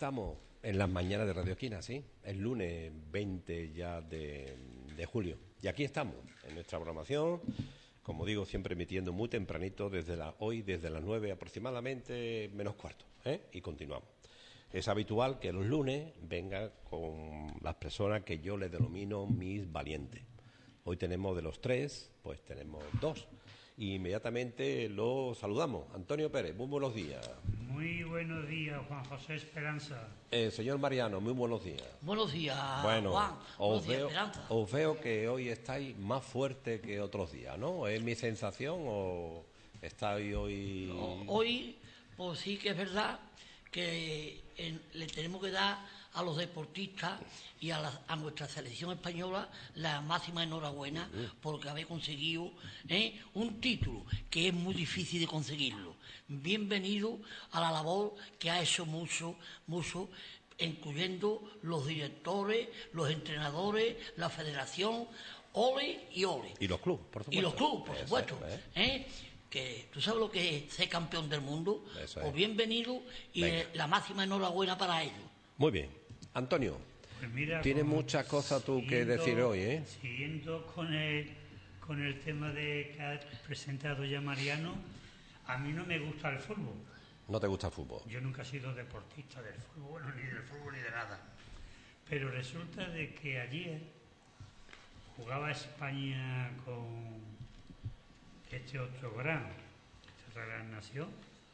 estamos en las mañanas de Radio Esquina, ¿sí? El lunes 20 ya de julio. Y aquí estamos, en nuestra programación, como digo, siempre emitiendo muy tempranito, desde las 9 aproximadamente, menos cuarto, y continuamos. Es habitual que los lunes venga con las personas que yo les denomino mis valientes. Hoy tenemos de los tres, pues tenemos dos. Y inmediatamente lo saludamos. Antonio Pérez, muy buenos días. Muy buenos días, Juan José Esperanza. Señor Mariano, muy buenos días. Buenos días, bueno, Juan. Buenos días, Esperanza. Os veo que hoy estáis más fuerte que otros días, ¿no? ¿Es mi sensación o estáis hoy...? No, hoy, pues sí que es verdad que le tenemos que dar a los deportistas y a nuestra selección española la máxima enhorabuena porque haber conseguido un título que es muy difícil de conseguirlo. Bienvenido a la labor que ha hecho mucho, incluyendo los directores, los entrenadores, la federación, ole y ole. Y los clubes, por supuesto. Y los clubes, por supuesto. Que tú sabes lo que es ser campeón del mundo. Eso pues es. Bienvenido y la máxima enhorabuena para ellos. Muy bien. Antonio, Pues mira, tienes muchas cosas tú que decir hoy, ¿eh? Siguiendo con el tema que ha presentado ya Mariano, a mí no me gusta el fútbol. ¿No te gusta el fútbol? Yo nunca he sido deportista del fútbol, bueno, ni del fútbol ni de nada. Pero resulta de que ayer jugaba España con este otro esta gran nación,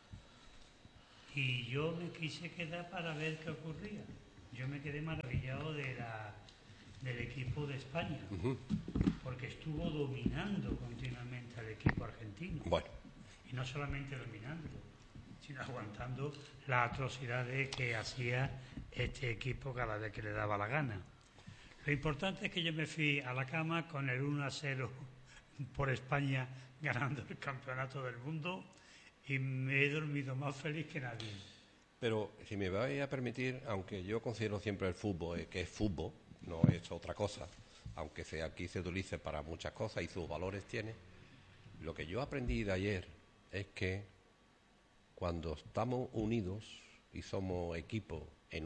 y yo me quise quedar para ver qué ocurría. Yo me quedé maravillado del equipo de España, porque estuvo dominando continuamente al equipo argentino. Bueno. Y no solamente dominándolo, sino aguantando las atrocidades que hacía este equipo cada vez que le daba la gana. Lo importante es que yo me fui a la cama con el 1-0 por España ganando el campeonato del mundo y me he dormido más feliz que nadie. Pero si me vais a permitir, aunque yo considero siempre el fútbol que es fútbol, no es otra cosa, aunque aquí se utilice para muchas cosas y sus valores tiene, lo que yo aprendí de ayer es que cuando estamos unidos y somos equipo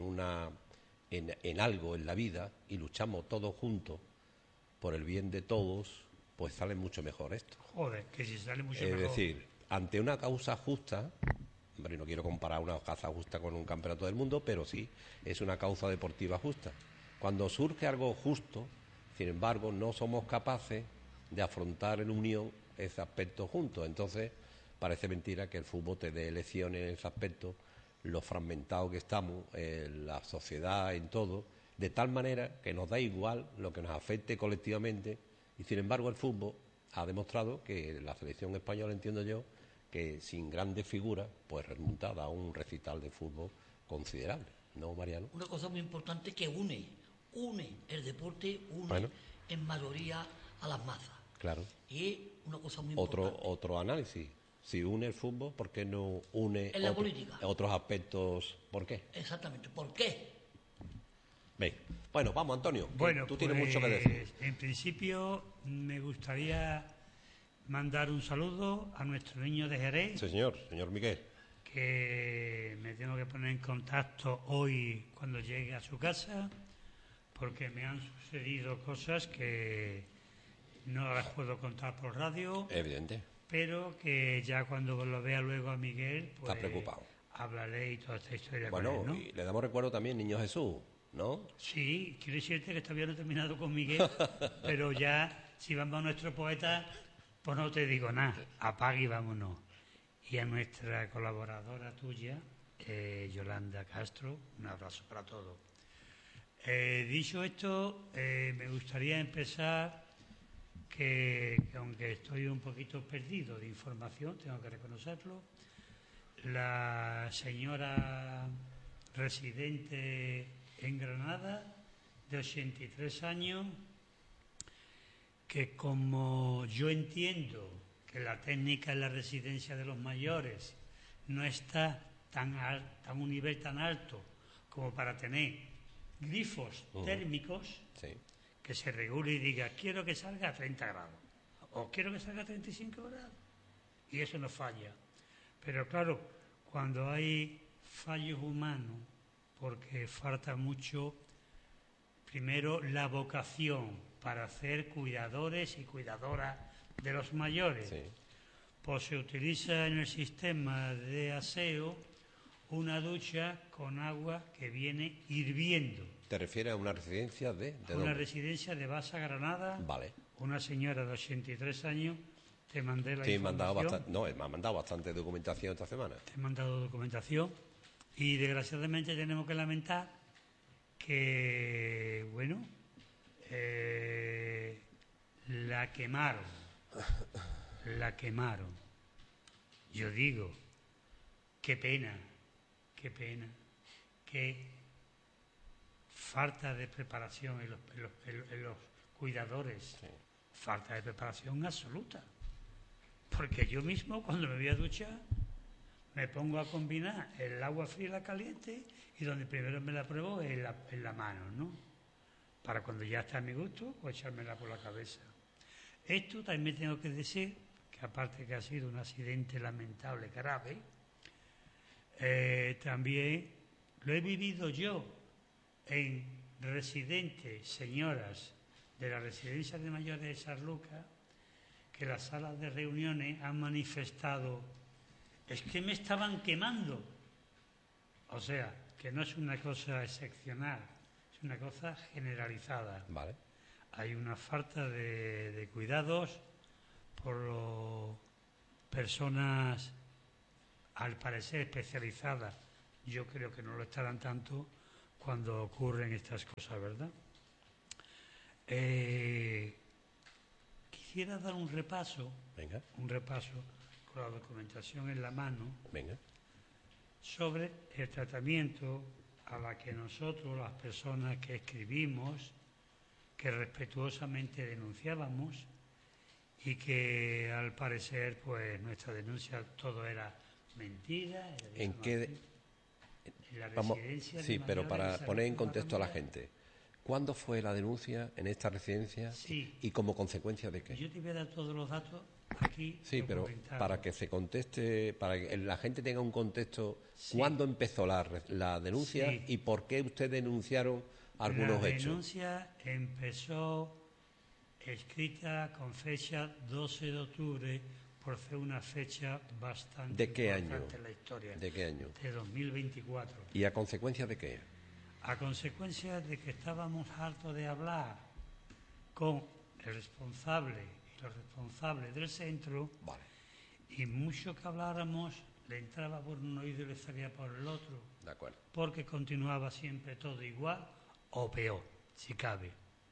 en algo en la vida y luchamos todos juntos por el bien de todos, pues sale mucho mejor esto. Joder, que si sale mucho mejor. Es decir, ante una causa justa, hombre, no quiero comparar una causa justa con un campeonato del mundo, pero sí es una causa deportiva justa. Cuando surge algo justo, sin embargo, no somos capaces de afrontar en unión ese aspecto juntos. Entonces, parece mentira que el fútbol te dé lecciones en ese aspecto, lo fragmentado que estamos, la sociedad, en todo, de tal manera que nos da igual lo que nos afecte colectivamente. Y sin embargo el fútbol ha demostrado que la selección española, entiendo yo, que sin grandes figuras, pues remontada a un recital de fútbol considerable, ¿no, Mariano? Una cosa muy importante que une el deporte, bueno, en mayoría a las masas. Claro. Y una cosa muy importante. Otro análisis. Si une el fútbol, ¿por qué no une en la política? Otros aspectos? ¿Por qué? Exactamente, ¿por qué? Bien. Bueno, vamos, Antonio. Bueno, tú tienes mucho que decir. En principio, me gustaría mandar un saludo a nuestro niño de Jerez. Sí, señor Miguel. Que me tengo que poner en contacto hoy cuando llegue a su casa, porque me han sucedido cosas que no las puedo contar por radio. Evidente. Pero que ya cuando lo vea luego a Miguel, pues está preocupado. Hablaré y toda esta historia bueno, con él, ¿no? Y le damos recuerdo también, Niño Jesús, ¿no? Sí, quiero decirte que todavía no he terminado con Miguel, pero ya, si vamos a nuestro poeta, pues no te digo nada, apague y vámonos. Y a nuestra colaboradora tuya, Yolanda Castro, un abrazo para todos. Dicho esto, me gustaría empezar que aunque estoy un poquito perdido de información, tengo que reconocerlo, la señora residente en Granada, de 83 años, que como yo entiendo que la técnica en la residencia de los mayores no está a un nivel tan alto como para tener grifos térmicos, sí, que se regule y diga, quiero que salga a 30 grados, o quiero que salga a 35 grados, y eso no falla. Pero claro, cuando hay fallos humanos, porque falta mucho, primero, la vocación para ser cuidadores y cuidadoras de los mayores. Sí. Pues se utiliza en el sistema de aseo una ducha con agua que viene hirviendo. ¿Te refieres a una residencia de Una dónde? residencia de Basa, Granada. Vale. Una señora de 83 años. Te mandé la Sí, me han información. me ha mandado bastante documentación esta semana. Te he mandado documentación. Y desgraciadamente tenemos que lamentar que, bueno, la quemaron. La quemaron. Yo digo, qué pena, qué falta de preparación en los cuidadores, Sí. falta de preparación absoluta. Porque yo mismo, cuando me voy a duchar, me pongo a combinar el agua fría y la caliente, y donde primero me la pruebo es en la mano, ¿no? Para cuando ya está a mi gusto, pues echármela por la cabeza. Esto también tengo que decir, que aparte que ha sido un accidente lamentable, grave, también lo he vivido yo en residentes, señoras de la residencia de mayores de Sanlúcar, que las salas de reuniones han manifestado, es que me estaban quemando. O sea, que no es una cosa excepcional, es una cosa generalizada. Vale. Hay una falta de cuidados por personas, al parecer, especializadas. Yo creo que no lo estarán tanto cuando ocurren estas cosas, ¿verdad? Quisiera dar un repaso con la documentación en la mano, Venga. sobre el tratamiento a la que nosotros, las personas que escribimos, que respetuosamente denunciábamos, y que al parecer, pues nuestra denuncia todo era mentira. Era ¿En qué? en la Vamos, residencia sí, de pero mayores para de San poner en Luis de contexto a la Barrameda. gente, ¿cuándo fue la denuncia en esta residencia Sí. y como consecuencia de qué? Yo te voy a dar todos los datos aquí. Sí, pero documentados. para que se conteste, para que la gente tenga un contexto, Sí. ¿cuándo empezó la denuncia Sí. y por qué ustedes denunciaron algunos La hechos? denuncia empezó escrita con fecha 12 de octubre, por ser una fecha bastante ¿De qué año? importante en la historia. ¿De qué año? De 2024. ¿Y a consecuencia de qué? A consecuencia de que estábamos hartos de hablar con el responsable y los responsables del centro, Vale, y mucho que habláramos le entraba por un oído y le salía por el otro, de acuerdo. porque continuaba siempre todo igual o peor, si cabe.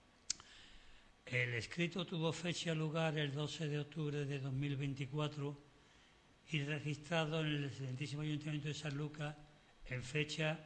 El escrito tuvo fecha lugar el 12 de octubre de 2024 y registrado en el excelentísimo Ayuntamiento de Sanlúcar en fecha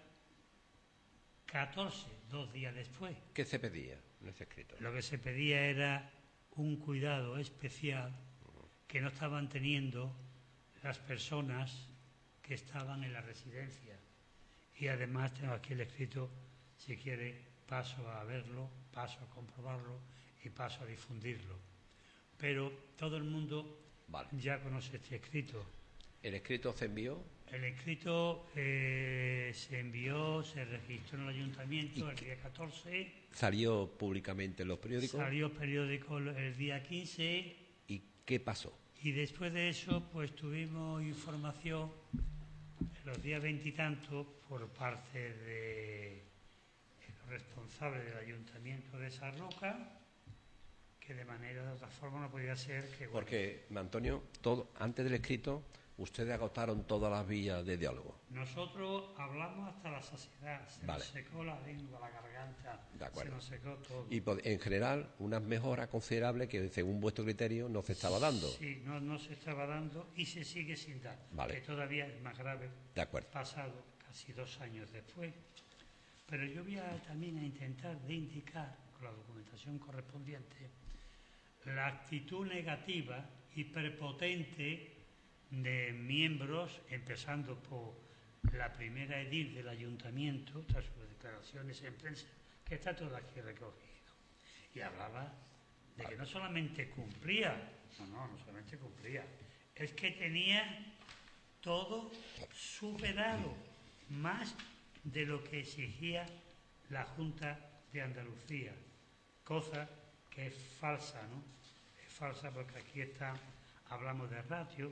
14, 2 días después. ¿Qué se pedía en ese escrito? Lo que se pedía era un cuidado especial que no estaban teniendo las personas que estaban en la residencia. Y además tengo aquí el escrito, si quiere paso a verlo, paso a comprobarlo y paso a difundirlo. Pero todo el mundo Vale. ya conoce este escrito. ¿El escrito se envió? El escrito se envió, se registró en el ayuntamiento el día 14, ¿Salió públicamente en los periódicos? salió periódico el día 15 ¿Y qué pasó? y después de eso pues tuvimos información en los días veintitantos por parte de los responsables del ayuntamiento de Sarroca, que de manera de otra forma no podía ser que... bueno, Porque, Antonio, antes del escrito, ustedes agotaron todas las vías de diálogo. nosotros hablamos hasta la saciedad, se Vale. nos secó la lengua, la garganta, De acuerdo. se nos secó todo. Y en general, unas mejoras considerables que, según vuestro criterio, no se estaba dando. Sí, no se estaba dando y se sigue sin dar, Vale. que todavía es más grave, De acuerdo. pasado casi 2 años después. Pero yo voy también a intentar de indicar, con la documentación correspondiente, la actitud negativa y prepotente de miembros, empezando por la primera edil del ayuntamiento, tras sus declaraciones en prensa, que está todo aquí recogido. Y hablaba de que no solamente cumplía, no solamente cumplía, es que tenía todo superado, más de lo que exigía la Junta de Andalucía, cosa que es falsa, ¿no? Es falsa porque aquí hablamos de ratio.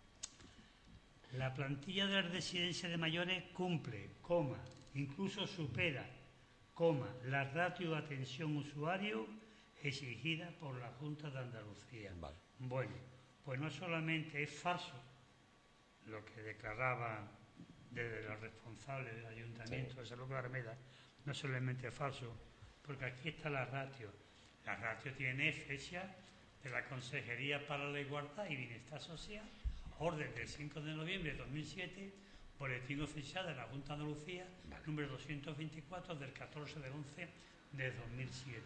La plantilla de la residencia de mayores cumple, incluso supera, la ratio de atención usuario exigida por la Junta de Andalucía. Vale. Bueno, pues no solamente es falso lo que declaraba desde los responsables del Ayuntamiento de San Lucas de Arameda, no solamente es falso, porque aquí está la ratio. La ratio tiene fecha de la Consejería para la Igualdad y Bienestar Social, orden del 5 de noviembre de 2007, boletín oficial de la Junta de Andalucía, número 224 del 14 de 11 de 2007.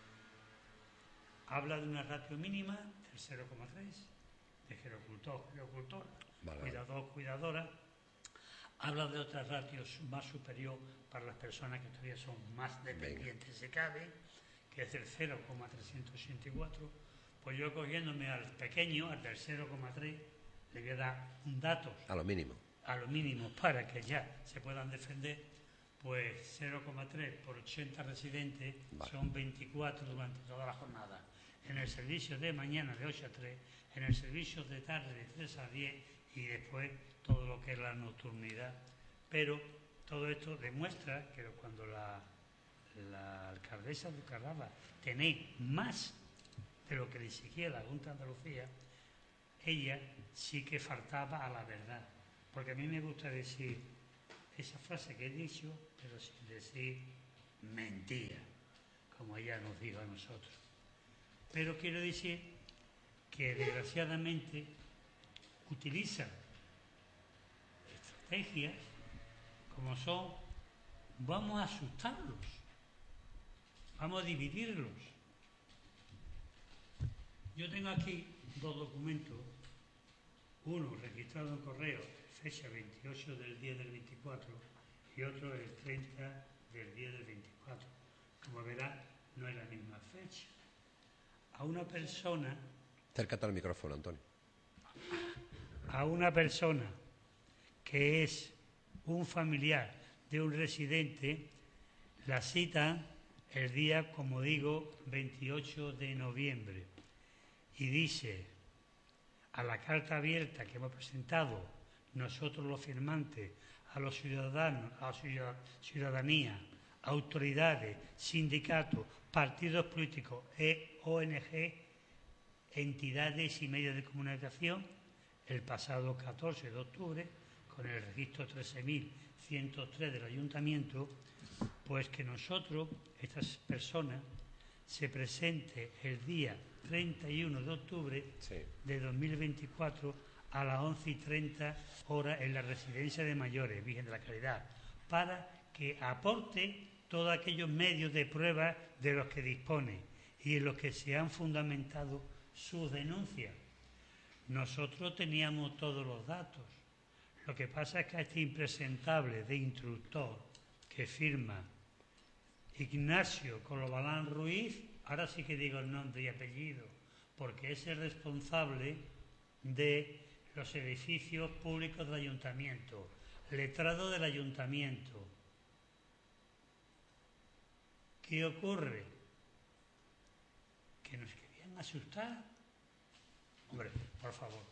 Habla de una ratio mínima del 0,3, de gerocultor, cuidador, cuidadora. Habla de otras ratios más superior para las personas que todavía son más dependientes, se cabe, que es del 0,384. Pues yo cogiéndome al pequeño, al del 0,3, le voy a dar un dato. A lo mínimo. A lo mínimo, para que ya se puedan defender, pues 0,3 por 80 residentes son 24 durante toda la jornada. En el servicio de mañana de 8 a 3, en el servicio de tarde de 3 a 10 y después todo lo que es la nocturnidad. Pero todo esto demuestra que cuando la alcaldesa de Carraba tenía más de lo que le exigía la Junta de Andalucía, ella sí que faltaba a la verdad. Porque a mí me gusta decir esa frase que he dicho, pero sin decir mentira, como ella nos dijo a nosotros. Pero quiero decir que desgraciadamente utilizan estrategias como son: vamos a asustarlos, vamos a dividirlos. Yo tengo aquí dos documentos, uno registrado en correo, fecha 28 del 10 del 24, y otro el 30 del 10 del 24. Como verá, no es la misma fecha. A una persona... Acércate al micrófono, Antonio. A una persona que es un familiar de un residente, la citan el día, como digo, 28 de noviembre. Y dice, a la carta abierta que hemos presentado nosotros los firmantes, a los ciudadanos, a la ciudadanía, autoridades, sindicatos, partidos políticos, ONG, entidades y medios de comunicación, el pasado 14 de octubre, con el registro 13.103 del Ayuntamiento, pues que nosotros, estas personas, se presente el día 31 de octubre de 2024 a las 11:30 horas en la residencia de mayores Virgen de la Caridad, para que aporte todos aquellos medios de prueba de los que dispone y en los que se han fundamentado sus denuncias. Nosotros teníamos todos los datos. Lo que pasa es que a este impresentable de instructor que firma Ignacio Colobalán Ruiz, ahora sí que digo el nombre y apellido, porque es el responsable de los edificios públicos del ayuntamiento, letrado del ayuntamiento. ¿Qué ocurre? ¿Que nos querían asustar? Hombre, por favor.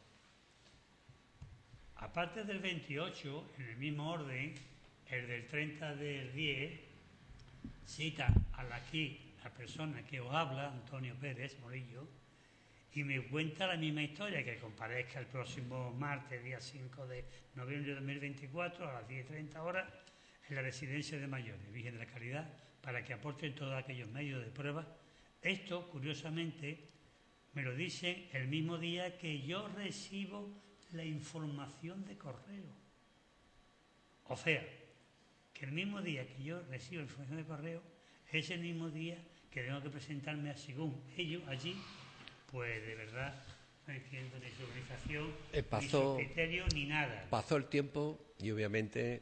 Aparte del 28, en el mismo orden, el del 30 del 10, cita aquí la persona que os habla, Antonio Pérez Morillo, y me cuenta la misma historia, que comparezca el próximo martes, día 5 de noviembre de 2024, a las 10:30 horas, en la residencia de mayores, Virgen de la Caridad, para que aporten todos aquellos medios de prueba. Esto, curiosamente, me lo dicen el mismo día que yo recibo la información de correo. O sea, que el mismo día que yo recibo la información de correo, es el mismo día que tengo que presentarme según ellos allí. Pues de verdad no entiendo ni su organización, ni su criterio, ni nada. Pasó el tiempo y obviamente,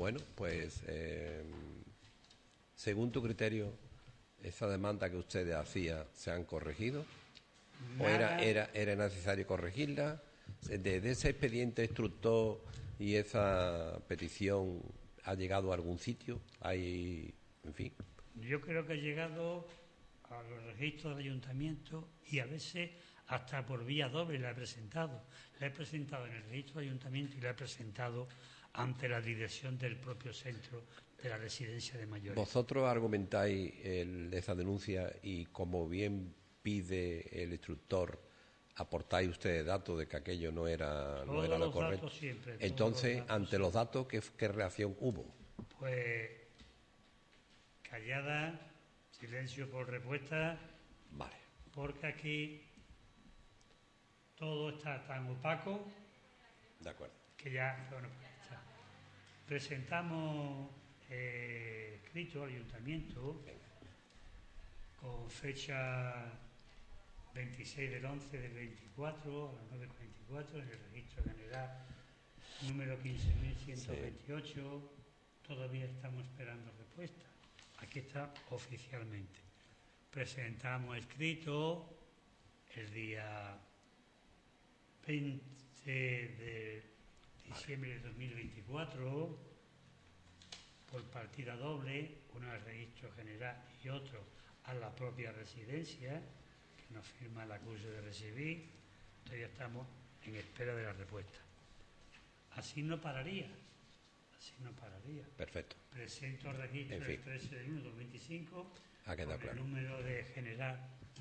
según tu criterio, esa demanda que ustedes hacían, ¿se han corregido? Nada. ¿O era necesario corregirla? Desde ese expediente instructor y esa petición ¿Ha llegado a algún sitio? ¿Hay, en fin? Yo creo que ha llegado a los registros del ayuntamiento y a veces hasta por vía doble la he presentado. La he presentado en el registro del ayuntamiento y la he presentado ante la dirección del propio centro de la residencia de mayores. Vosotros argumentáis esa denuncia y, como bien pide el instructor, aportáis ustedes datos de que aquello no era lo correcto. Siempre, entonces, ante los datos, ¿qué reacción hubo? Pues callada, silencio por respuesta. Vale. Porque aquí todo está tan opaco. De acuerdo. Que ya, bueno, está. Presentamos escrito al ayuntamiento. Venga. Con fecha 26 del 11 del 24 a las 9:44 en el registro general número 15.128. Sí. Todavía estamos esperando respuesta. Aquí está oficialmente. Presentamos escrito el día 20 de diciembre de 2024 por partida doble, uno al registro general y otro a la propia residencia, que nos firma el acuse de recibir. Todavía estamos en espera de la respuesta. Así no pararía. Perfecto. Presento el registro del 13 de 1 de 2025 ha quedado con claro. El número de general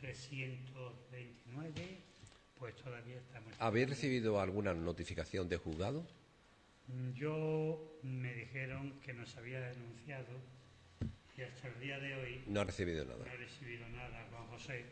329, pues todavía estamos... ¿Habéis recibido alguna notificación de juzgado? Yo me dijeron que nos había denunciado y hasta el día de hoy... No ha recibido nada. No he recibido nada, Juan José,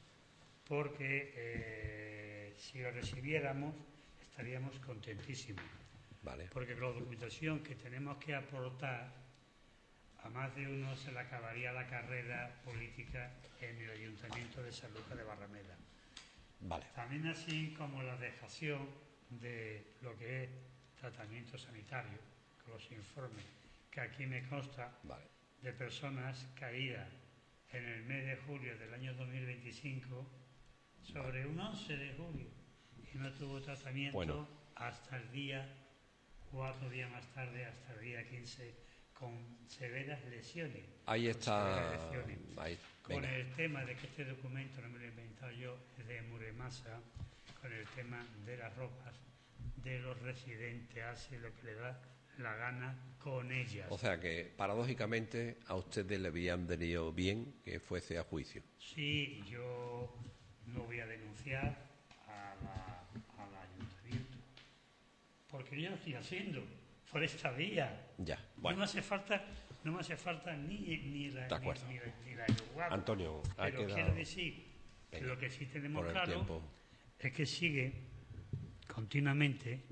porque si lo recibiéramos estaríamos contentísimos. Vale. Porque con la documentación que tenemos que aportar, a más de uno se le acabaría la carrera política en el Ayuntamiento de San Lucas de Barrameda. Vale. También así como la dejación de lo que es tratamiento sanitario, con los informes que aquí me consta de personas caídas en el mes de julio del año 2025 sobre un 11 de julio y no tuvo tratamiento hasta el día 4 días más tarde, hasta el día 15, con severas lesiones. Ahí está. Con el tema de que este documento no me lo he inventado yo, es de Muremasa, con el tema de las ropas de los residentes, hace lo que le da la gana con ellas. O sea que, paradójicamente, a ustedes le habían venido bien que fuese a juicio. Sí, yo no voy a denunciar al ayuntamiento, porque yo lo estoy haciendo por esta vía. Ya, bueno. No me hace falta ni la juzgado. Antonio, pero quiero decir que lo que sí tenemos claro es que sigue continuamente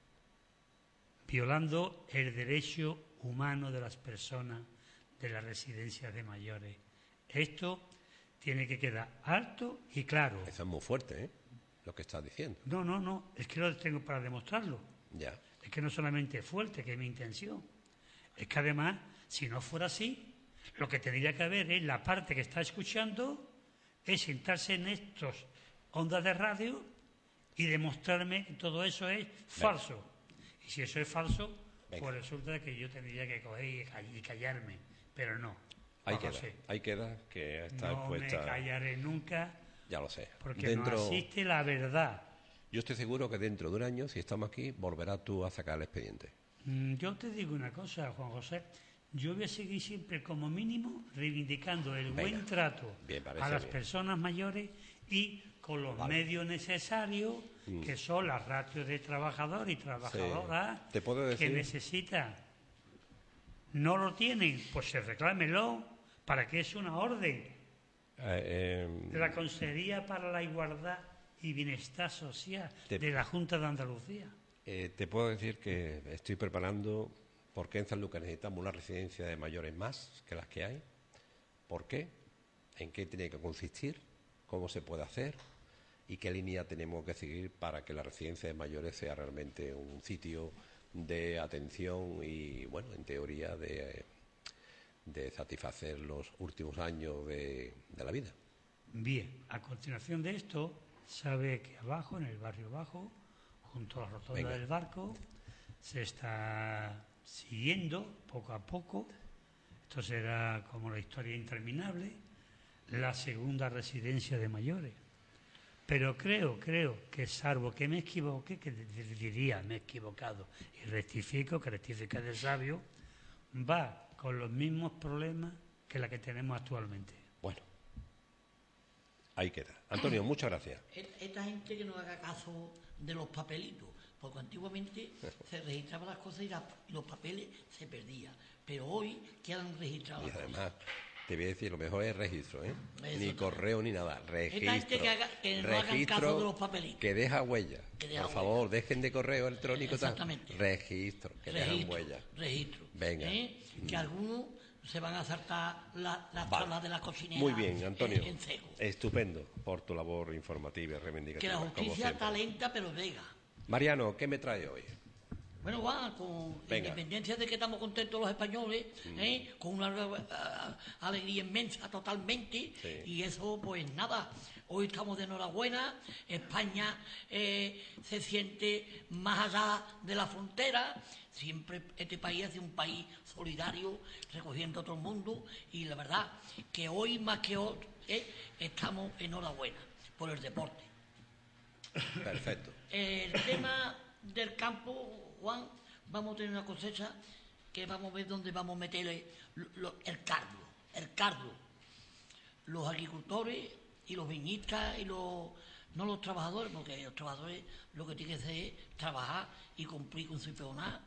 violando el derecho humano de las personas de las residencias de mayores. Esto tiene que quedar alto y claro. Eso es muy fuerte, ¿eh? Lo que estás diciendo. No, es que lo tengo para demostrarlo. Ya. Es que no solamente es fuerte, que es mi intención. Es que además, si no fuera así, lo que tendría que haber es la parte que está escuchando, es sentarse en estos ondas de radio y demostrarme que todo eso es falso. Y si eso es falso, pues resulta que yo tendría que coger y callarme. Pero no. Ahí queda que está expuesta. No me callaré nunca. Ya lo sé. Porque no existe la verdad. Yo estoy seguro que dentro de un año, si estamos aquí, volverás tú a sacar el expediente. Yo te digo una cosa, Juan José. Yo voy a seguir siempre, como mínimo, reivindicando el buen trato a las personas mayores y con los medios necesarios, que son las ratios de trabajador y trabajadoras que necesitan. No lo tienen, pues se reclámelo, para que es una orden de la Consejería para la Igualdad y Bienestar Social de la Junta de Andalucía. Te puedo decir que estoy preparando, porque en San Lucas necesitamos una residencia de mayores más que las que hay. ¿Por qué? ¿En qué tiene que consistir? ¿Cómo se puede hacer? ¿Y qué línea tenemos que seguir para que la residencia de mayores sea realmente un sitio de atención y, bueno, en teoría de satisfacer los últimos años de la vida? Bien, a continuación de esto, sabe que abajo, en el barrio bajo, junto a la rotonda del Barco, se está siguiendo poco a poco, esto será como la historia interminable, la segunda residencia de mayores. Pero creo que salvo que me equivoque, que diría me he equivocado y rectifico, que rectificar de sabio, va con los mismos problemas que la que tenemos actualmente. Bueno, ahí queda. Antonio, muchas gracias. Esta gente que no haga caso de los papelitos, porque antiguamente se registraban las cosas y los papeles se perdían, pero hoy quedan registradas Y las además, cosas. te voy a decir, lo mejor es registro, ¿eh? Eso Ni no. correo ni nada. Registro. Esta gente que no hagan registro caso de los papelitos. que deja huella. Que deja Por favor, dejen de correo electrónico. Exactamente. Registro, que dejan huella. Registro. Venga. Que algunos se van a saltar las Vale. tablas de la cocinera. Muy bien, Antonio. En seco. Estupendo por tu labor informativa y reivindicativa. Que la como justicia siempre. está lenta, pero llega. Mariano, ¿qué me trae hoy? Bueno, Juan, con Venga. independencia de que estamos contentos los españoles, con una alegría inmensa totalmente, Sí. y eso, pues nada, hoy estamos de enhorabuena, España se siente más allá de la frontera, siempre este país es un país solidario, recogiendo a todo el mundo, y la verdad que hoy más que hoy estamos enhorabuena por el deporte. Perfecto. El tema del campo, Juan, vamos a tener una cosecha que vamos a ver dónde vamos a meterle el cardo. Los agricultores y los viñistas y no los trabajadores, porque los trabajadores lo que tienen que hacer es trabajar y cumplir con su peonada,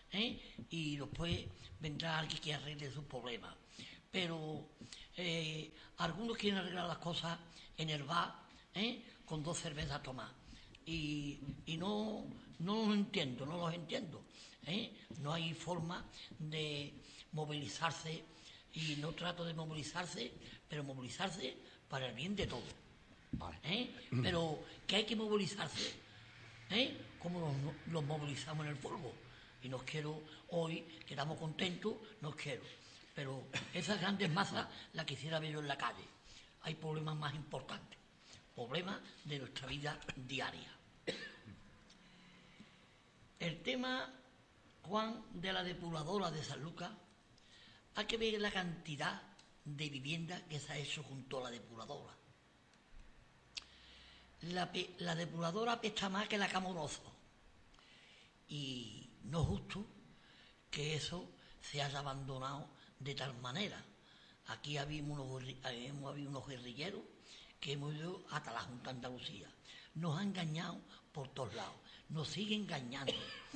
y después vendrá alguien que arregle sus problemas. Pero algunos quieren arreglar las cosas en el bar, con 2 cervezas tomadas. Y no los entiendo. No hay forma de movilizarse, y no trato de movilizarse, pero movilizarse para el bien de todos. Vale. Pero que hay que movilizarse, como los movilizamos en el fútbol. Y nos quiero hoy, que estamos contentos, nos quiero. Pero esas grandes masas las quisiera ver yo en la calle. Hay problemas más importantes, problemas de nuestra vida diaria. El tema, Juan, de la depuradora de San Lucas, hay que ver la cantidad de viviendas que se ha hecho junto a la depuradora. La depuradora apesta más que la Camoroso. Y no es justo que eso se haya abandonado de tal manera. Aquí hemos habido unos guerrilleros que hemos ido hasta la Junta de Andalucía. Nos han engañado por todos lados, nos siguen engañando,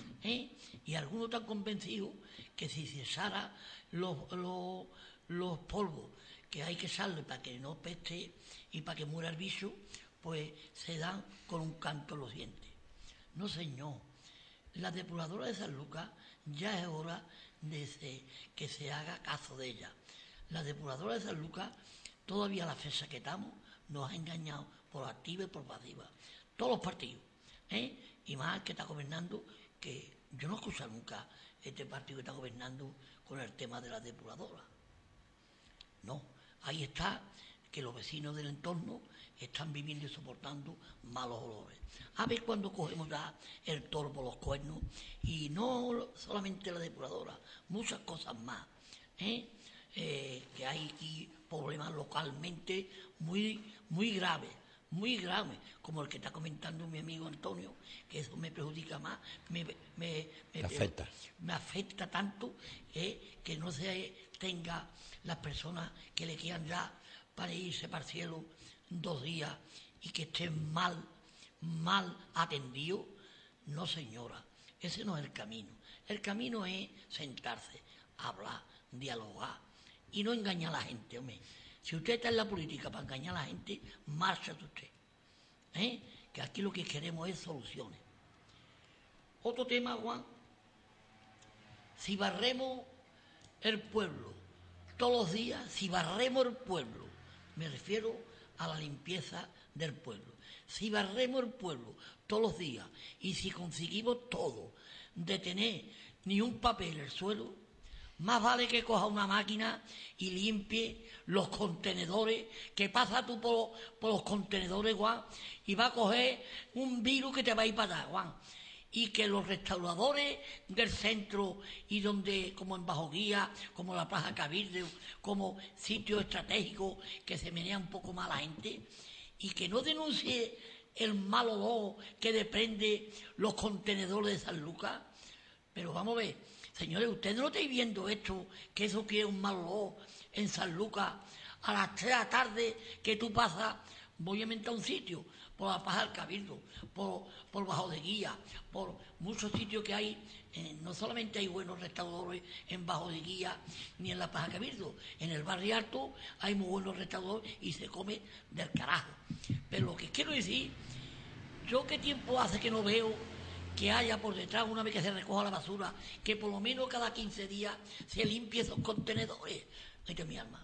y algunos están convencidos que si se echara los polvos que hay que echarle para que no peste y para que muera el bicho, pues se dan con un canto en los dientes. No, señor, la depuradora de San Lucas ya es hora de que se haga caso de ella. La depuradora de San Lucas, todavía a la fecha que estamos, nos ha engañado por activa y por pasiva. Todos los partidos, y más el que está gobernando, que yo no he escuchado nunca este partido que está gobernando con el tema de la depuradora. No, ahí está que los vecinos del entorno están viviendo y soportando malos olores. A ver cuando cogemos ya el toro por los cuernos, y no solamente la depuradora, muchas cosas más, que hay aquí problemas localmente muy graves, como el que está comentando mi amigo Antonio, que eso me perjudica más, me afecta. Me afecta tanto, que no se tenga las personas que le quieran ya para irse para el cielo 2 días y que estén mal atendidos. No, señora, ese no es el camino. El camino es sentarse, hablar, dialogar y no engañar a la gente, hombre. Si usted está en la política para engañar a la gente, márchate usted. Que aquí lo que queremos es soluciones. Otro tema, Juan. Si barremos el pueblo todos los días, si barremos el pueblo, me refiero a la limpieza del pueblo. Si barremos el pueblo todos los días y si conseguimos todo de tener ni un papel en el suelo, más vale que coja una máquina y limpie los contenedores, que pasa tú por los contenedores, Juan, y va a coger un virus que te va a ir para allá, Juan. y que los restauradores del centro y donde, como en Bajo Guía, como la Plaza Cabildo, como sitios estratégicos que se menea un poco más la gente, y que no denuncie el mal olor que desprende los contenedores de San Lucas. Pero vamos a ver, señores, ustedes no estáis viendo esto, que eso quiere un mal olor en San Lucas a las 3 de la tarde que tú pasas. Voy a inventar un sitio, por la Plaza del Cabildo, por Bajo de Guía, por muchos sitios que hay. No solamente hay buenos restauradores en Bajo de Guía ni en la Plaza Cabildo, en el barrio alto hay muy buenos restauradores y se come del carajo. Pero lo que quiero decir, yo qué tiempo hace que no veo que haya por detrás, una vez que se recoja la basura, que por lo menos cada 15 días se limpie esos contenedores. Ay, de mi alma.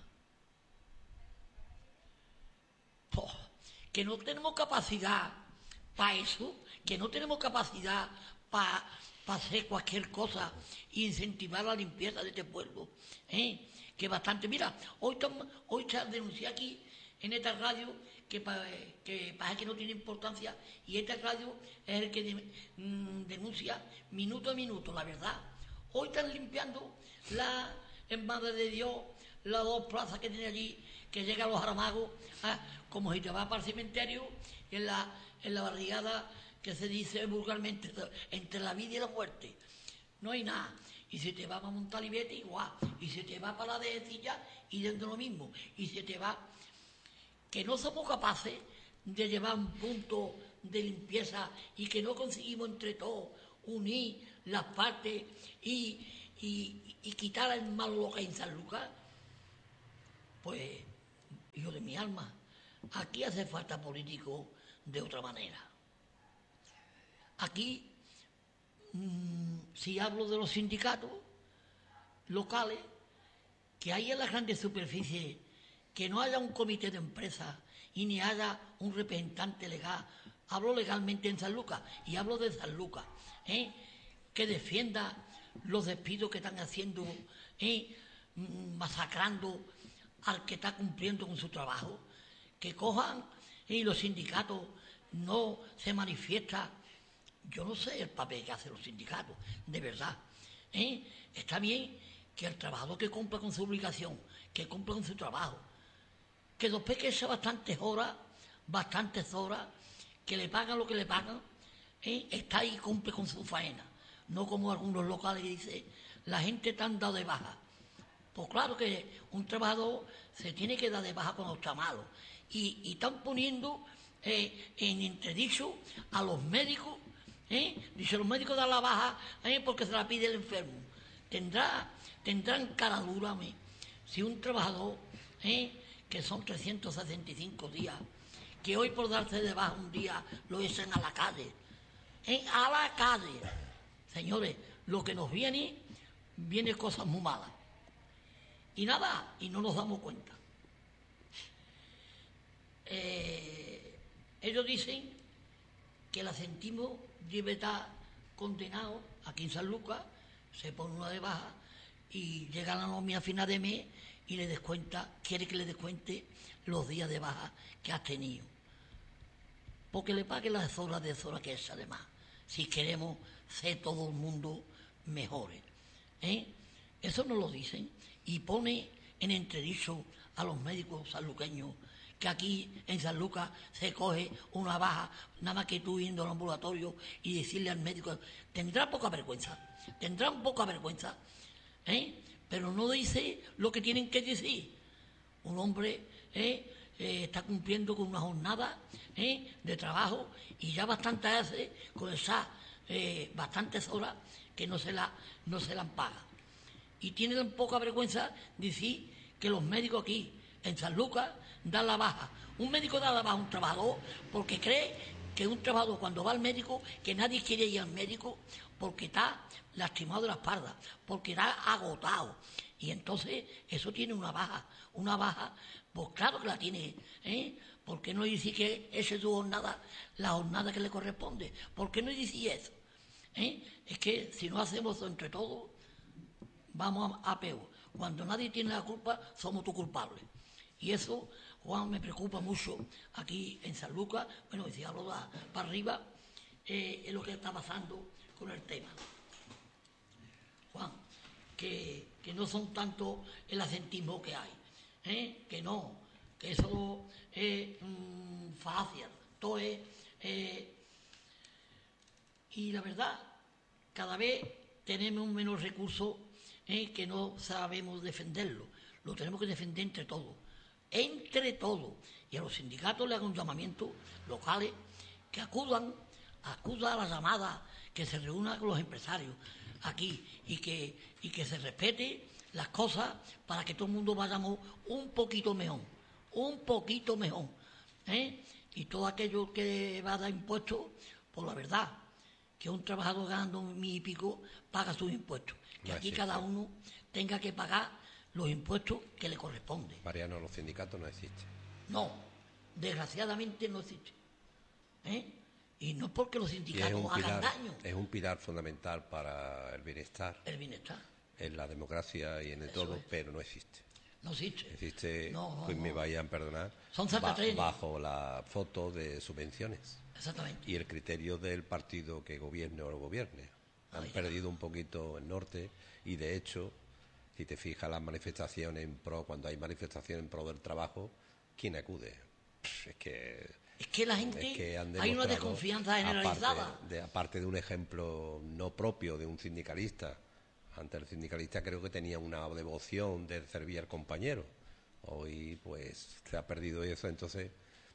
Oh, que no tenemos capacidad para eso, que no tenemos capacidad para hacer cualquier cosa e incentivar la limpieza de este pueblo. Que bastante. Mira, hoy se denuncia aquí en esta radio que parece que no tiene importancia, y esta radio es el que denuncia minuto a minuto, la verdad. Hoy están limpiando en Madre de Dios, las 2 plazas que tiene allí, que llega a los Aramagos, como si te vas para el cementerio, en la barrigada que se dice vulgarmente, entre la vida y la muerte. No hay nada. Y si te va para Montalibete, igual. Y si te va para la Dehesilla, y dentro lo mismo. Y si te va... Que no somos capaces de llevar un punto de limpieza y que no conseguimos entre todos unir las partes y quitar el mal olor que hay en San Lucas. Pues, hijo de mi alma, aquí hace falta político de otra manera. Aquí, si hablo de los sindicatos locales, que hay en las grandes superficies, que no haya un comité de empresa y ni haya un representante legal. Hablo legalmente en San Lucas y hablo de San Lucas, que defienda los despidos que están haciendo, masacrando al que está cumpliendo con su trabajo, que cojan y los sindicatos no se manifiestan. Yo no sé el papel que hacen los sindicatos, de verdad. Está bien que el trabajador que cumpla con su obligación, que cumpla con su trabajo, que después que echa bastantes horas, que le pagan lo que le pagan, está ahí y cumple con su faena. No como algunos locales que dicen, la gente está dado de baja. Pues claro que un trabajador se tiene que dar de baja cuando está malo. Y están poniendo en entredicho a los médicos. Dice, los médicos dan la baja porque se la pide el enfermo. Tendrán cara dura, si un trabajador, que son 365 días, que hoy por darse de baja un día lo echan a la calle. A la calle. Señores, lo que nos viene cosas muy malas. Y nada, y no nos damos cuenta. Ellos dicen que el Asentismo debe estar condenado aquí en San Lucas, se pone una de baja y llega la nómina a final de mes y quiere que le descuente los días de baja que has tenido. Porque le pague las horas que es además, si queremos ser todo el mundo mejores. Eso nos lo dicen y pone en entredicho a los médicos sanluqueños, que aquí en San Lucas se coge una baja, nada más que tú yendo al ambulatorio y decirle al médico, tendrán poca vergüenza, pero no dice lo que tienen que decir. Un hombre está cumpliendo con una jornada de trabajo y ya bastante hace con esas bastantes horas que no se la paga. Y tienen poca vergüenza decir que los médicos aquí en San Lucas dan la baja. Un médico da la baja a un trabajador porque cree que un trabajador cuando va al médico, que nadie quiere ir al médico porque está lastimado de la espalda, porque está agotado. Y entonces eso tiene una baja, pues claro que la tiene, ¿Por qué no dice que esa es su jornada, la jornada que le corresponde? ¿Por qué no dice eso? Es que si no hacemos eso entre todos, vamos a peor. Cuando nadie tiene la culpa, somos tú culpables. Y eso, Juan, me preocupa mucho aquí en San Lucas. Bueno, si hablo para arriba, es lo que está pasando con el tema. Juan, que no son tanto el acentismo que hay, que no, que eso es falacia, todo es... y la verdad, cada vez tenemos menos recursos que no sabemos defenderlo. Lo tenemos que defender entre todos. Entre todos. Y a los sindicatos les hago un llamamiento locales que acudan a la llamada, que se reúnan con los empresarios aquí y que se respete las cosas para que todo el mundo vayamos un poquito mejor. Y todo aquello que va a dar impuestos, pues la verdad, que un trabajador ganando 1.000 y pico paga sus impuestos. Que aquí cada uno tenga que pagar los impuestos que le corresponden. Mariano, los sindicatos no existen. No, desgraciadamente no existen. Y no porque los sindicatos hagan daño. Es un pilar fundamental para el bienestar. El bienestar. En la democracia y en el todo, pero no existe. No existe. Existe, pues me vayan a perdonar, son bajo la foto de subvenciones. Exactamente. Y el criterio del partido que gobierne o no gobierne. Han perdido un poquito el norte y, de hecho, si te fijas las manifestaciones en pro, cuando hay manifestaciones en pro del trabajo, ¿quién acude? Es que la gente, hay una desconfianza generalizada. Aparte de un ejemplo no propio de un sindicalista. Ante el sindicalista creo que tenía una devoción de servir al compañero. Hoy pues se ha perdido eso, entonces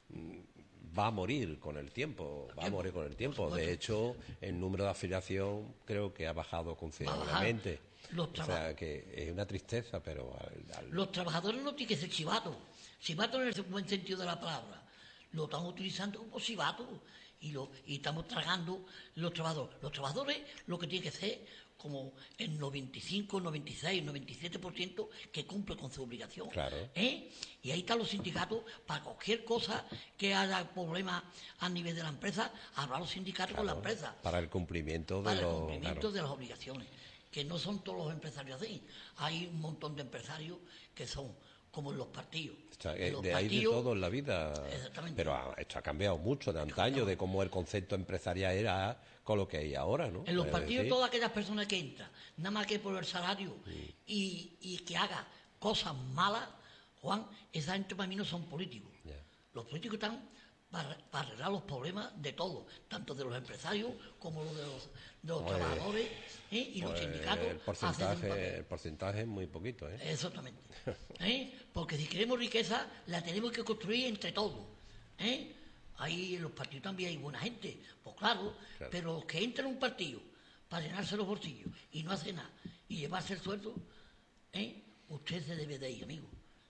va a morir con el tiempo, De hecho, el número de afiliación creo que ha bajado considerablemente. O sea, que es una tristeza, pero... Los trabajadores no tienen que ser chivatos en el buen sentido de la palabra. Lo están utilizando como chivatos y estamos tragando los trabajadores. Los trabajadores lo que tienen que ser como el 95, 96, 97% que cumple con su obligación. Claro. Y ahí están los sindicatos para cualquier cosa que haya problemas a nivel de la empresa, habrá los sindicatos con la empresa. Para el cumplimiento de las obligaciones. Que no son todos los empresarios así. Hay un montón de empresarios que son como en los partidos. Hay de todo en la vida. Exactamente. Pero esto ha cambiado mucho de antaño, de cómo el concepto empresarial era con lo que hay ahora, ¿no? En los partidos, todas aquellas personas que entran, nada más que por el salario y que haga cosas malas, Juan, esa gente para mí no son políticos. Yeah. Los políticos están para arreglar los problemas de todos, tanto de los empresarios como los de los trabajadores y los sindicatos. El porcentaje es muy poquito, Exactamente. Porque si queremos riqueza, la tenemos que construir entre todos. Ahí en los partidos también hay buena gente, pues claro. Pero los que entran en un partido para llenarse los bolsillos y no hace nada y llevarse el sueldo, usted se debe de ir, amigo.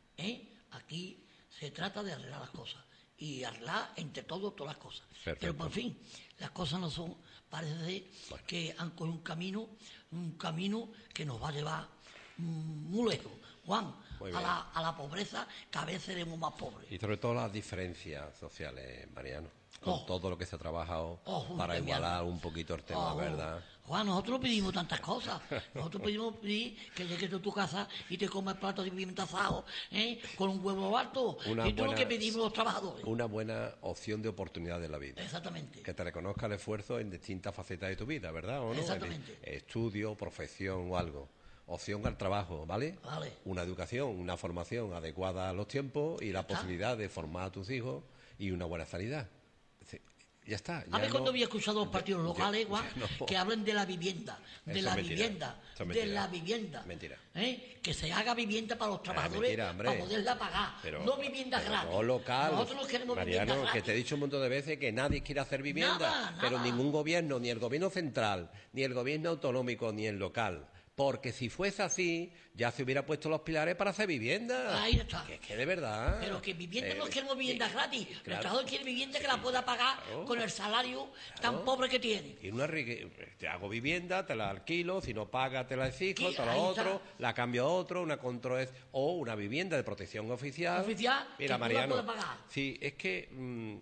Aquí se trata de arreglar las cosas y arreglar entre todos todas las cosas. Perfecto. Pero por fin, las cosas no son, parece que han cogido un camino que nos va a llevar muy lejos. Juan, a la pobreza, cada vez seremos más pobres. Y sobre todo las diferencias sociales, Mariano, con todo lo que se ha trabajado para igualar un poquito el tema, ¿verdad? Juan, nosotros pedimos tantas cosas. Nosotros pedimos que llegues a tu casa y te comas platos de pimienta asado, con un huevo alto. Y todo lo que pedimos los trabajadores. Una buena opción de oportunidad de la vida. Exactamente. Que te reconozca el esfuerzo en distintas facetas de tu vida, ¿verdad? ¿O no? Exactamente. Estudio, profesión o algo. Opción al trabajo, ¿vale? Vale. Una educación, una formación adecuada a los tiempos y la posibilidad de formar a tus hijos y una buena sanidad. Ya está. A ver, cuando había escuchado a los partidos locales, Juan, que hablen de la vivienda, de la vivienda. Mentira. Que se haga vivienda para los trabajadores, para poderla pagar. No viviendas gratis. No local. Nosotros no queremos Mariano, viviendas gratis. que te he dicho un montón de veces que nadie quiere hacer vivienda. Nada. Pero ningún gobierno, ni el gobierno central, ni el gobierno autonómico, ni el local. Porque si fuese así, ya se hubiera puesto los pilares para hacer vivienda. Ahí está. Que es que de verdad. Pero que vivienda no queremos viviendas gratis. El trabajador quiere vivienda que la pueda pagar con el salario tan pobre que tiene. Y te hago vivienda, te la alquilo, si no paga te la exijo, te la otro, la cambio a otro, o una vivienda de protección oficial. Mira, que Mariano, tú la puedes pagar. Sí, es que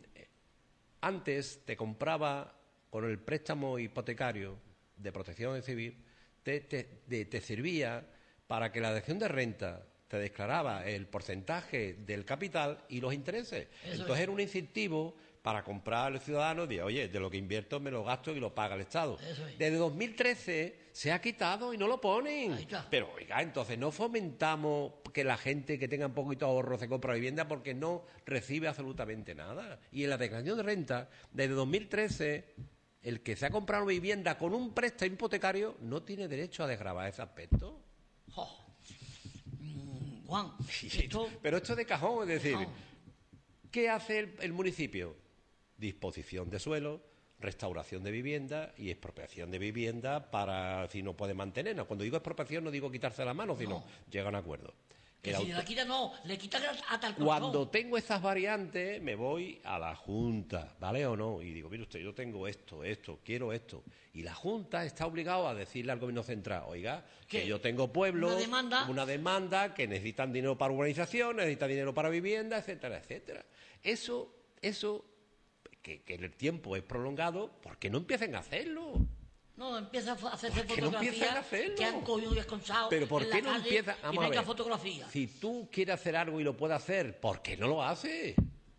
antes te compraba con el préstamo hipotecario de protección civil, te servía para que la declaración de renta te declaraba el porcentaje del capital y los intereses. Entonces era un incentivo para comprar al ciudadano, diga, oye, de lo que invierto me lo gasto y lo paga el Estado. Eso es. Desde 2013 se ha quitado y no lo ponen. Ahí está. Pero, oiga, entonces no fomentamos que la gente que tenga un poquito de ahorro se compra vivienda porque no recibe absolutamente nada. Y en la declaración de renta, desde 2013, el que se ha comprado vivienda con un préstamo hipotecario no tiene derecho a desgravar ese aspecto. Jo. Juan, esto... Pero esto es de cajón, es decir, Cajón. ¿qué hace el municipio? Disposición de suelo, restauración de vivienda y expropiación de vivienda para si no puede mantenerla. Cuando digo expropiación no digo quitarse la mano, sino llega a un acuerdo. Que El si auto- la quita, no, le quita hasta el colchón. Cuando tengo estas variantes, me voy a la Junta, ¿vale o no? Y digo, mire usted, yo tengo esto, quiero esto. Y la Junta está obligada a decirle al Gobierno Central, oiga, que ¿Qué? yo tengo pueblos, ¿Una demanda? que necesitan dinero para urbanización, necesitan dinero para vivienda, etcétera, etcétera. Eso, que el tiempo es prolongado, ¿por qué no empiecen a hacerlo? No, empieza a hacerse ¿Por qué no empiezan a fotografías hacerlo? que han cogido y esconsado Pero ¿por en qué la no calle empieza? y Vamos a venga ver. fotografía. Si tú quieres hacer algo y lo puedes hacer, ¿por qué no lo haces?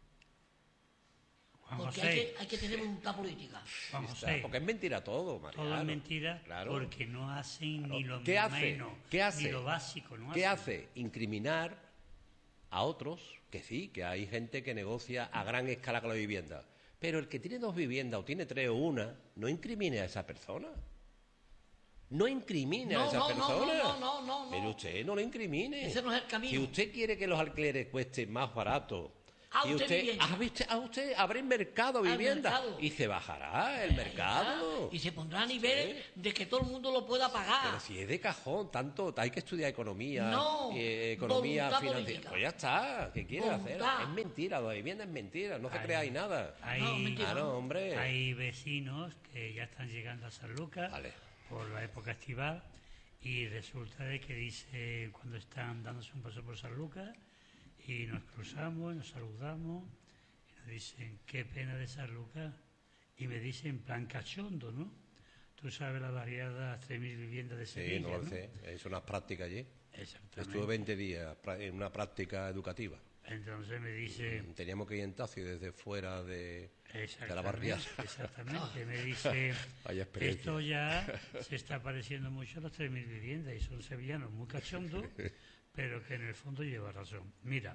Juan Porque José, hay que tener voluntad política. Juan Está, José, porque es mentira todo, Mariano. todo es mentira Claro. porque no hacen ni lo ¿Qué hace? menos, ¿Qué hace? ni lo básico. No ¿Qué hacen. hace? Incriminar a otros, que sí, que hay gente que negocia a gran escala con la vivienda. Pero el que tiene 2 viviendas o tiene 3 o una, no incrimine a esa persona. No incrimine a esa persona. No. Pero usted no lo incrimine. Ese no es el camino. Si usted quiere que los alquileres cuesten más barato, A y usted vivienda. a usted abre mercado Al vivienda mercado. y se bajará el mercado. Y se pondrá a nivel de que todo el mundo lo pueda pagar. Pero si es de cajón, tanto hay que estudiar economía, No, economía voluntad financiera. política. Pues ya está, ¿qué quiere hacer? Voluntad. Es mentira, la vivienda es mentira, no se Hay- creáis nada. Hay, No, mentira. Claro, hombre. hay vecinos que ya están llegando a San Lucas Vale. por la época estival y resulta de que dice cuando están dándose un paso por San Lucas y nos cruzamos, nos saludamos y nos dicen qué pena de San Lucas y me dicen en plan cachondo, ¿no? Tú sabes la variada 3.000 viviendas de Sí, Sevilla, no lo sé. Hice unas prácticas allí. Exactamente. Estuve 20 días en una práctica educativa. Entonces me dice Teníamos que ir en taxi desde fuera de la exactamente, barriada. exactamente, me dice Vaya experiencia. esto ya se está pareciendo mucho a las 3.000 viviendas y son sevillanos muy cachondos, pero que en el fondo lleva razón. Mira,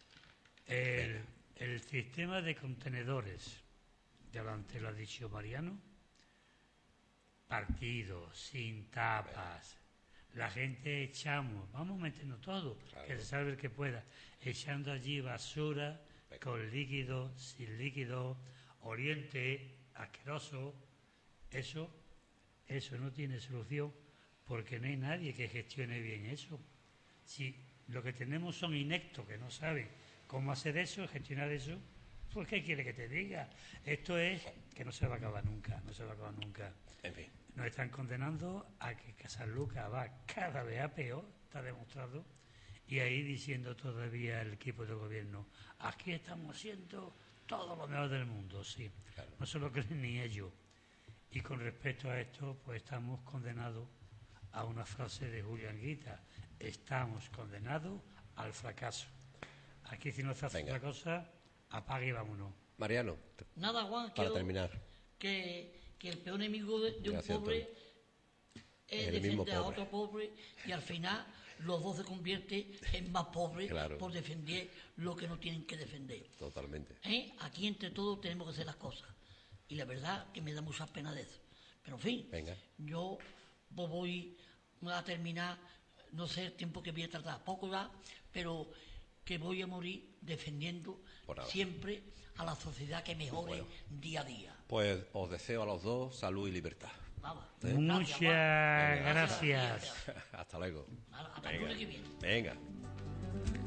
el sistema de contenedores, delante lo ha dicho Mariano, partido, sin tapas, la gente echamos, vamos metiendo todo, Claro. que se sabe el que pueda, echando allí basura, con líquido, sin líquido, oriente, asqueroso, eso no tiene solución, porque no hay nadie que gestione bien eso. Si lo que tenemos son ineptos que no saben cómo hacer eso, gestionar eso, pues ¿qué quiere que te diga? Esto es que no se va a acabar nunca, no se va a acabar nunca. En fin. Nos están condenando a que San Lucas va cada vez a peor, está demostrado, y ahí diciendo todavía el equipo de gobierno, aquí estamos haciendo todo lo mejor del mundo, sí, Claro. no se lo creen ni ellos. Y con respecto a esto, pues estamos condenados a una frase de Julián Guita, estamos condenados al fracaso. Aquí si no se hace Venga. otra cosa, apague y vámonos. Mariano, Nada, Juan, para quiero terminar. que el peor enemigo de un Gracias, pobre es El mismo defender a pobre. otro pobre y al final los dos se convierten en más pobres Claro. por defender lo que no tienen que defender. Totalmente. Aquí entre todos tenemos que hacer las cosas. Y la verdad que me da mucha pena de eso. Pero en fin, Venga. yo voy a terminar, no sé el tiempo que voy a tardar, poco ya, pero que voy a morir defendiendo Por nada. siempre a la sociedad que mejore Bueno. día a día. Pues os deseo a los dos salud y libertad. Vamos. Muchas Juan. gracias. Hasta luego. Hasta el lunes que viene. Venga.